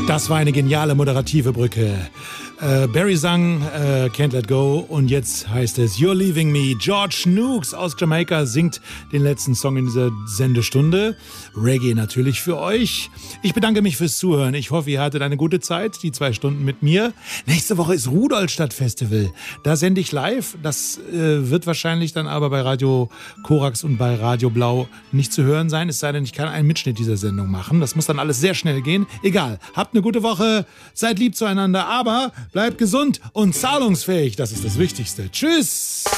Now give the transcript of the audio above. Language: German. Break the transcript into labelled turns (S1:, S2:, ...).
S1: Das war eine geniale moderative Brücke. Barry sang Can't Let Go und jetzt heißt es You're Leaving Me. George Nooks aus Jamaika singt den letzten Song in dieser Sendestunde. Reggae natürlich für euch. Ich bedanke mich fürs Zuhören. Ich hoffe, ihr hattet eine gute Zeit, die 2 Stunden mit mir. Nächste Woche ist Rudolstadt Festival. Da sende ich live. Das wird wahrscheinlich dann aber bei Radio Korax und bei Radio Blau nicht zu hören sein. Es sei denn, ich kann einen Mitschnitt dieser Sendung machen. Das muss dann alles sehr schnell gehen. Egal. Habt eine gute Woche. Seid lieb zueinander. Aber bleibt gesund und zahlungsfähig. Das ist das Wichtigste. Tschüss.